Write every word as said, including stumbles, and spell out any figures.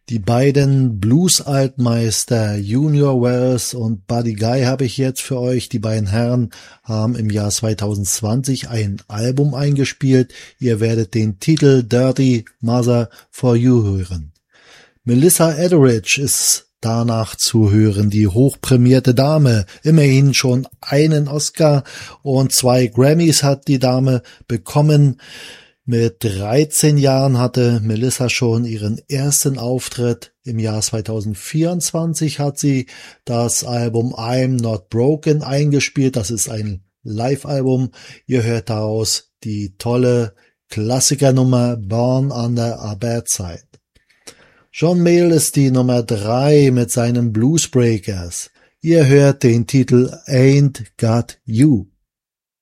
Die beiden Blues-Altmeister Junior Wells und Buddy Guy habe ich jetzt für euch. Die beiden Herren haben im Jahr zwanzig zwanzig ein Album eingespielt. Ihr werdet den Titel Dirty Mother for You hören. Melissa Etheridge ist danach zu hören, die hochprämierte Dame. Immerhin schon einen Oscar und zwei Grammys hat die Dame bekommen. Mit dreizehn Jahren hatte Melissa schon ihren ersten Auftritt. Im Jahr zwanzig vierundzwanzig hat sie das Album I'm Not Broken eingespielt. Das ist ein Live-Album. Ihr hört daraus die tolle Klassikernummer Born Under a Bad Sign. John Mayall ist die Nummer drei mit seinen Bluesbreakers. Ihr hört den Titel Ain't Got You.